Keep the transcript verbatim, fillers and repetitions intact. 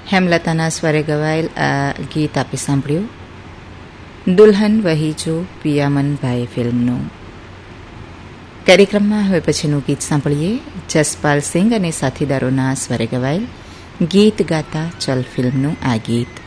હેમલતાના સ્વરે ગવાયેલ આ ગીત આપી સાંભળ્યું. દુલ્હન વહી જો પિયામન ભાઈ ફિલ્મનું. કાર્યક્રમમાં હવે પછીનું ગીત સાંભળીએ. જસપાલ સિંઘ અને સાથીદારોના સ્વરે ગવાયેલ ગીત ગાતા ચલ ફિલ્મનું આ ગીત.